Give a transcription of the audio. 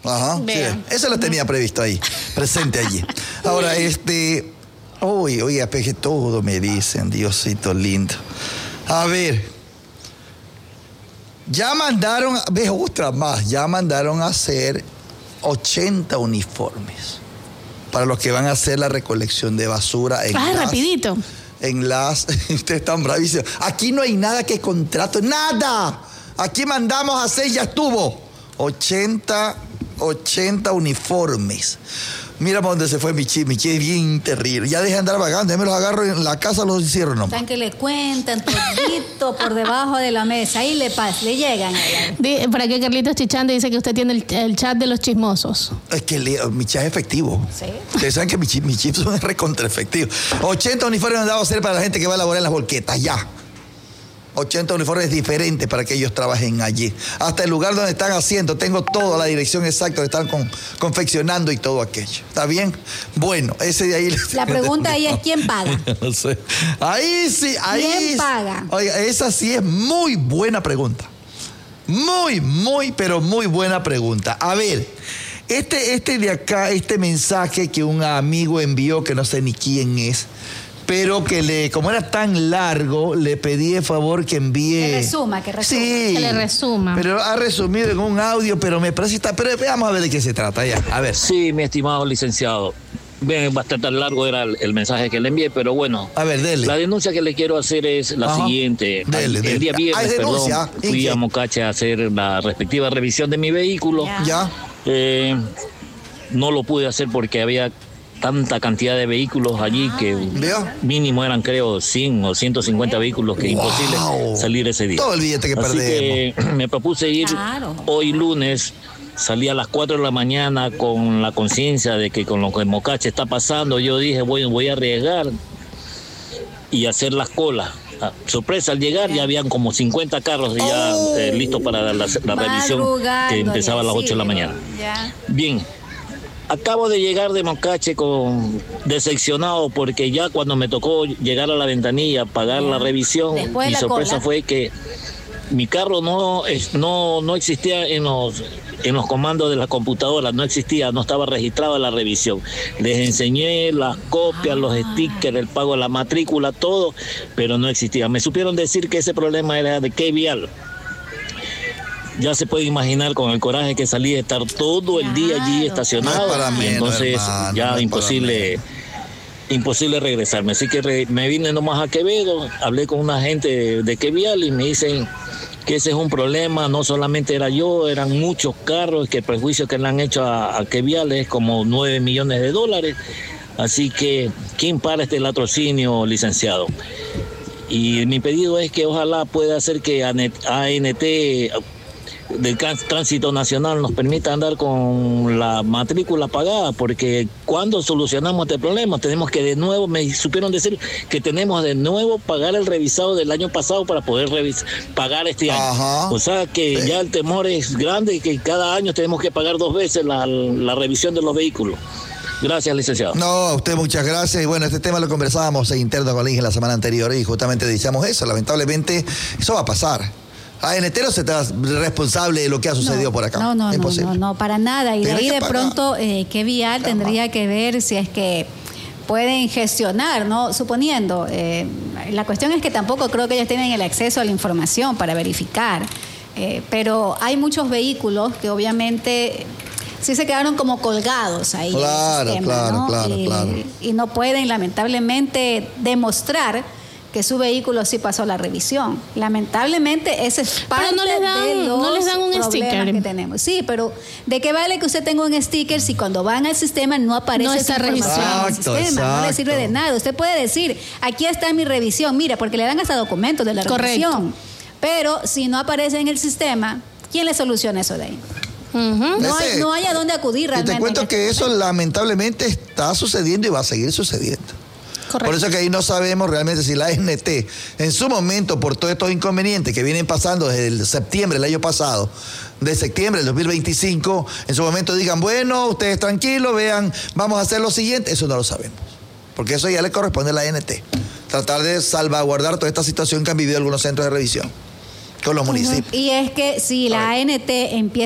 Ajá, sí, eso lo tenía previsto ahí, presente allí. Ahora, oiga, peje, todo me dicen, Diosito lindo. A ver, ya mandaron a hacer 80 uniformes para los que van a hacer la recolección de basura. Rapidito. Ustedes están bravísimos. Aquí no hay nada que contrato, nada. Aquí mandamos a hacer, ya estuvo. 80 uniformes. Mira para dónde se fue Michi es bien terrible. Ya deje de andar vagando, ya me los agarro en la casa, los hicieron nomás. Están que le cuentan todito por debajo de la mesa, ahí le llegan. Para que Carlitos Chichande dice que usted tiene el chat de los chismosos. Es que mi chat es efectivo. Sí. Ustedes saben que mi chip son recontra efectivo. 80 uniformes han dado a hacer para la gente que va a laborar en las volquetas, ya. 80 uniformes diferentes para que ellos trabajen allí. Hasta el lugar donde están haciendo, tengo toda la dirección exacta, están confeccionando y todo aquello. ¿Está bien? Bueno, ese de ahí... La pregunta ahí es, ¿quién paga? No sé. Ahí sí, ¿Quién paga? Oiga, esa sí es muy buena pregunta. Pero muy buena pregunta. A ver, este de acá, este mensaje que un amigo envió, que no sé ni quién es, pero que como era tan largo, le pedí de favor que envíe... Que resuma. Sí, que le resuma. Pero ha resumido en un audio, pero me parece... Pero veamos a ver de qué se trata ya. A ver. Sí, mi estimado licenciado. Bien, bastante largo era el mensaje que le envié, pero bueno. A ver, dele. La denuncia que le quiero hacer es la siguiente. Dele. El día viernes, fui a Mocache a hacer la respectiva revisión de mi vehículo. Ya. No lo pude hacer porque había tanta cantidad de vehículos allí que mínimo eran, creo, 100 o 150 vehículos, que imposible salir ese día. Todo el billete que perdemos. Así que me propuse ir hoy lunes. Salí a las 4 de la mañana con la conciencia de que con lo que en Mocache está pasando, yo dije, voy a arriesgar y hacer las colas. Sorpresa, al llegar ya habían como 50 carros ya listos para la revisión que empezaba a las 8 de la mañana. Bien. Acabo de llegar de Mocache decepcionado porque ya cuando me tocó llegar a la ventanilla, pagar la revisión, mi sorpresa fue que mi carro no existía en los comandos de la computadora, no estaba registrado en la revisión. Les enseñé las copias, los stickers, el pago de la matrícula, todo, pero no existía. Me supieron decir que ese problema era de qué vial. Ya se puede imaginar con el coraje que salí de estar todo el día allí estacionado. Entonces ya imposible regresarme. Así que me vine nomás a Quevedo, hablé con una gente de Quevial y me dicen que ese es un problema. No solamente era yo, eran muchos carros, que el prejuicio que le han hecho a Quevial es como $9 millones. Así que, ¿quién para este latrocinio, licenciado? Y mi pedido es que ojalá pueda hacer que ANT del Tránsito Nacional nos permita andar con la matrícula pagada, porque cuando solucionamos este problema tenemos que de nuevo, me supieron decir que tenemos de nuevo pagar el revisado del año pasado para poder pagar este año. Ajá. O sea que ya el temor es grande, que cada año tenemos que pagar 2 veces la revisión de los vehículos. Gracias, licenciado. No, a usted muchas gracias. Y bueno, este tema lo conversábamos en interno con Inge la semana anterior y justamente decíamos eso. Lamentablemente, eso va a pasar. ANT no se está responsable de lo que ha sucedido por acá. No, para nada. Y de ahí de pronto, ¿qué vial tendría que ver si es que pueden gestionar, ¿no? Suponiendo, la cuestión es que tampoco creo que ellos tienen el acceso a la información para verificar. Pero hay muchos vehículos que obviamente sí se quedaron como colgados ahí. Claro. Y no pueden, lamentablemente, demostrar que su vehículo sí pasó la revisión. Lamentablemente, ese es parte no les dan un sticker que tenemos. Sí, pero ¿de qué vale que usted tenga un sticker si cuando van al sistema no aparece esa revisión en el sistema? No le sirve de nada. Usted puede decir, aquí está mi revisión, mira, porque le dan hasta documentos de la revisión. Pero si no aparece en el sistema, ¿quién le soluciona eso de ahí? No hay a dónde acudir realmente. Y te cuento que eso lamentablemente está sucediendo y va a seguir sucediendo. Correcto. Por eso que ahí no sabemos realmente si la ANT en su momento, por todos estos inconvenientes que vienen pasando desde el septiembre del año pasado, de septiembre del 2025, en su momento digan, bueno, ustedes tranquilos, vean, vamos a hacer lo siguiente. Eso no lo sabemos, porque eso ya le corresponde a la ANT. Tratar de salvaguardar toda esta situación que han vivido algunos centros de revisión con los municipios. Y es que si la ANT empieza